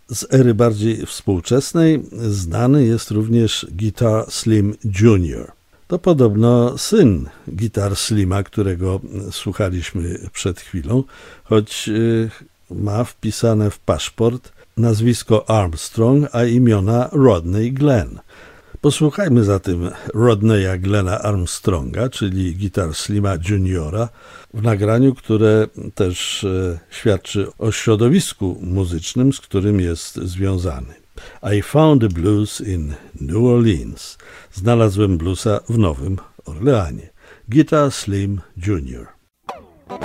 Z ery bardziej współczesnej znany jest również Guitar Slim Jr. To podobno syn Guitar Slima, którego słuchaliśmy przed chwilą, choć ma wpisane w paszport nazwisko Armstrong, a imiona Rodney Glenn. Posłuchajmy zatem Rodneya Glena Armstronga, czyli Guitar Slima Juniora, w nagraniu, które też świadczy o środowisku muzycznym, z którym jest związany. I found the blues in New Orleans. Znalazłem bluesa w Nowym Orleanie. Guitar Slim Jr.